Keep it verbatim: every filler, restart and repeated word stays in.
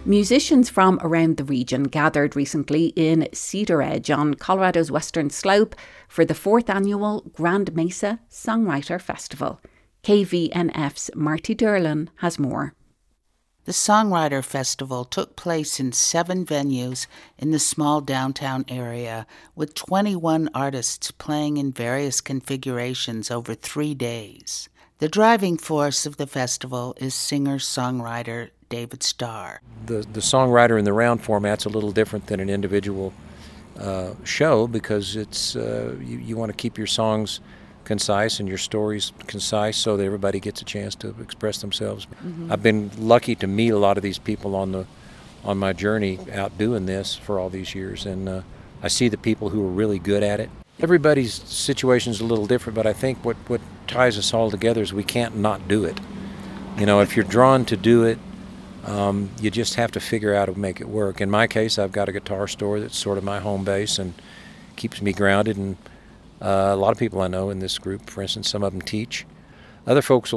Musicians from around the region gathered recently in Cedar Edge on Colorado's western slope for the fourth annual Grand Mesa Songwriter Festival. K V N F's Marty Derlin has more. The Songwriter Festival took place in seven venues in the small downtown area, with twenty-one artists playing in various configurations over three days. The driving force of the festival is singer-songwriter David Starr. The, the songwriter in the round format's a little different than an individual uh, show because it's uh, you, you want to keep your songs concise and your stories concise so that everybody gets a chance to express themselves. Mm-hmm. I've been lucky to meet a lot of these people on the on my journey out doing this for all these years, and uh, I see the people who are really good at it. Everybody's situation is a little different, but I think what, what ties us all together is we can't not do it. You know, if you're drawn to do it, um, you just have to figure out how to make it work. In my case, I've got a guitar store that's sort of my home base and keeps me grounded, and Uh, a lot of people I know in this group, for instance, some of them teach. Other folks will